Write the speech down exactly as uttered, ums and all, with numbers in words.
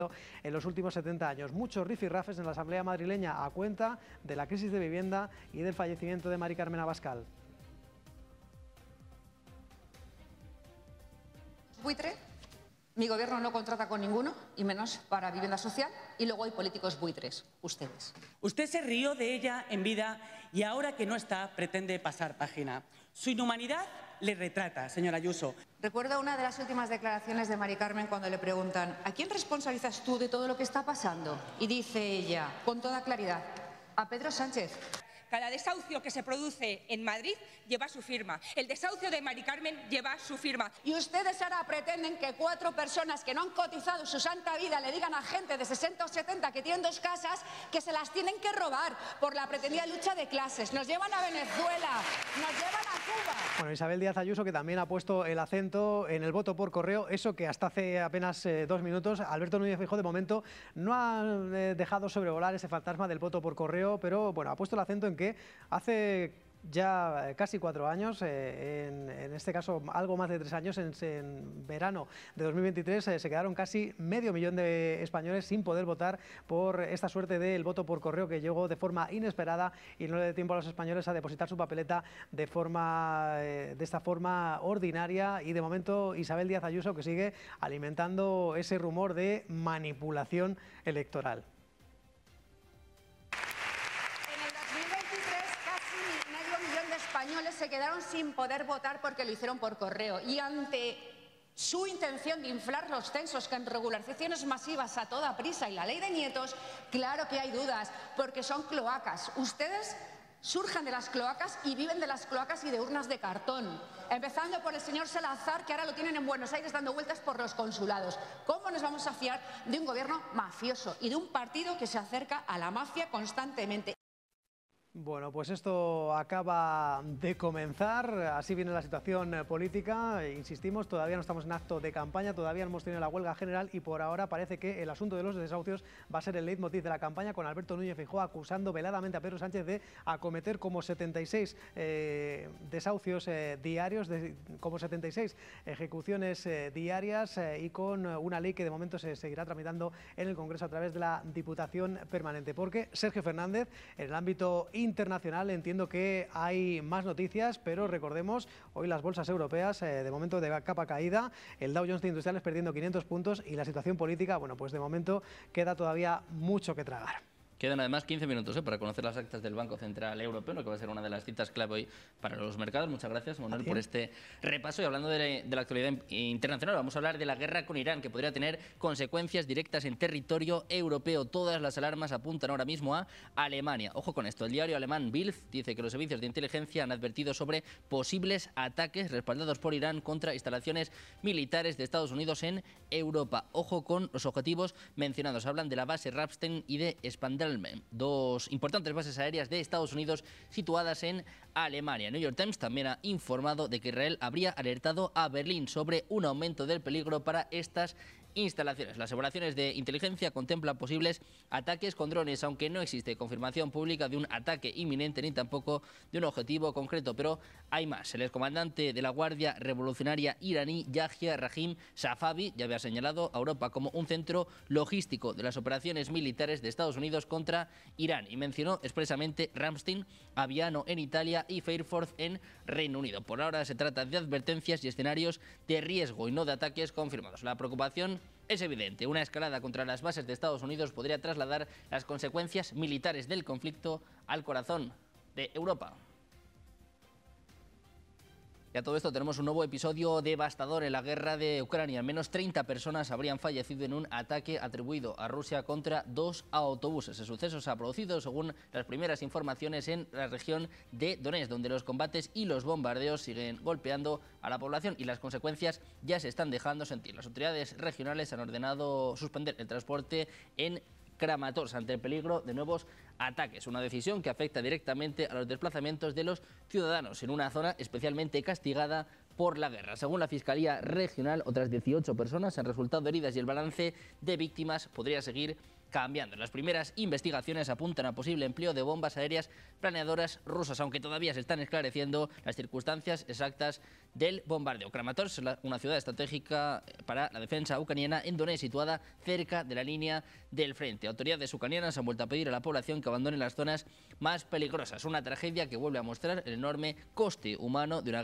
en los últimos setenta años. Muchos rifirrafes en la Asamblea madrileña a cuenta de la crisis de vivienda y del fallecimiento de Mari Carmen Abascal. Buitre, mi gobierno no contrata con ninguno, y menos para vivienda social, y luego hay políticos buitres, ustedes. Usted se rió de ella en vida y ahora que no está pretende pasar página. Su inhumanidad le retrata, señora Ayuso. Recuerdo una de las últimas declaraciones de Mari Carmen cuando le preguntan ¿a quién responsabilizas tú de todo lo que está pasando? Y dice ella, con toda claridad, a Pedro Sánchez. Cada desahucio que se produce en Madrid lleva su firma. El desahucio de Mari Carmen lleva su firma. Y ustedes ahora pretenden que cuatro personas que no han cotizado su santa vida le digan a gente de sesenta o setenta que tienen dos casas que se las tienen que robar por la pretendida lucha de clases. Nos llevan a Venezuela, nos llevan a Cuba. Bueno, Isabel Díaz Ayuso, que también ha puesto el acento en el voto por correo, eso que hasta hace apenas eh, dos minutos Alberto Núñez Feijóo de momento no ha eh, dejado sobrevolar ese fantasma del voto por correo, pero bueno, ha puesto el acento en que hace ya casi cuatro años, eh, en, en este caso algo más de tres años, en, en verano de dos mil veintitrés eh, se quedaron casi medio millón de españoles sin poder votar por esta suerte del voto por correo que llegó de forma inesperada y no le dio tiempo a los españoles a depositar su papeleta de forma eh, de esta forma ordinaria. Y de momento Isabel Díaz Ayuso, que sigue alimentando ese rumor de manipulación electoral. Españoles se quedaron sin poder votar porque lo hicieron por correo, y ante su intención de inflar los censos con regularizaciones masivas a toda prisa y la ley de nietos, claro que hay dudas, porque son cloacas. Ustedes surgen de las cloacas y viven de las cloacas y de urnas de cartón, empezando por el señor Salazar, que ahora lo tienen en Buenos Aires dando vueltas por los consulados. ¿Cómo nos vamos a fiar de un gobierno mafioso y de un partido que se acerca a la mafia constantemente? Bueno, pues esto acaba de comenzar, así viene la situación política. Insistimos, todavía no estamos en acto de campaña, todavía no hemos tenido la huelga general y por ahora parece que el asunto de los desahucios va a ser el leitmotiv de la campaña, con Alberto Núñez Feijóo acusando veladamente a Pedro Sánchez de acometer como setenta y seis eh, desahucios eh, diarios, de, como setenta y seis ejecuciones eh, diarias eh, y con una ley que de momento se seguirá tramitando en el Congreso a través de la Diputación Permanente. Porque Sergio Fernández, en el ámbito internacional, entiendo que hay más noticias, pero recordemos, hoy las bolsas europeas eh, de momento de capa caída, el Dow Jones de Industriales perdiendo quinientos puntos y la situación política, bueno, pues de momento queda todavía mucho que tragar. Quedan además quince minutos ¿eh? para conocer las actas del Banco Central Europeo, lo que va a ser una de las citas clave hoy para los mercados. Muchas gracias, Manuel, por este repaso. Y hablando de la, de la actualidad internacional, vamos a hablar de la guerra con Irán, que podría tener consecuencias directas en territorio europeo. Todas las alarmas apuntan ahora mismo a Alemania. Ojo con esto, el diario alemán Bild dice que los servicios de inteligencia han advertido sobre posibles ataques respaldados por Irán contra instalaciones militares de Estados Unidos en Europa. Ojo con los objetivos mencionados. Hablan de la base Ramstein y de Spandau, dos importantes bases aéreas de Estados Unidos situadas en Alemania. New York Times también ha informado de que Israel habría alertado a Berlín sobre un aumento del peligro para estas instalaciones. Las operaciones de inteligencia contemplan posibles ataques con drones, aunque no existe confirmación pública de un ataque inminente ni tampoco de un objetivo concreto. Pero hay más. El excomandante de la Guardia Revolucionaria iraní, Yahya Rahim Safavi, ya había señalado a Europa como un centro logístico de las operaciones militares de Estados Unidos contra Irán, y mencionó expresamente Ramstein, Aviano en Italia y Fairforth en Reino Unido. Por ahora se trata de advertencias y escenarios de riesgo y no de ataques confirmados. La preocupación es evidente. Una escalada contra las bases de Estados Unidos podría trasladar las consecuencias militares del conflicto al corazón de Europa. Y a todo esto tenemos un nuevo episodio devastador en la guerra de Ucrania. Al menos treinta personas habrían fallecido en un ataque atribuido a Rusia contra dos autobuses. El suceso se ha producido, según las primeras informaciones, en la región de Donetsk, donde los combates y los bombardeos siguen golpeando a la población y las consecuencias ya se están dejando sentir. Las autoridades regionales han ordenado suspender el transporte en Kramatorsk ante el peligro de nuevos ataques. Una decisión que afecta directamente a los desplazamientos de los ciudadanos en una zona especialmente castigada por la guerra. Según la Fiscalía Regional, otras dieciocho personas han resultado heridas y el balance de víctimas podría seguir cambiando. Las primeras investigaciones apuntan a posible empleo de bombas aéreas planeadoras rusas, aunque todavía se están esclareciendo las circunstancias exactas del bombardeo. Kramatorsk es una ciudad estratégica para la defensa ucraniana en Donetsk, situada cerca de la línea del frente. Autoridades ucranianas han vuelto a pedir a la población que abandone las zonas más peligrosas. Una tragedia que vuelve a mostrar el enorme coste humano de una